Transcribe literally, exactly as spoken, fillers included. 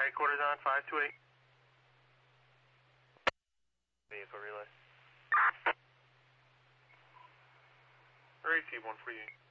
Headquarters on five two eight. Vehicle relay. Receive one for you.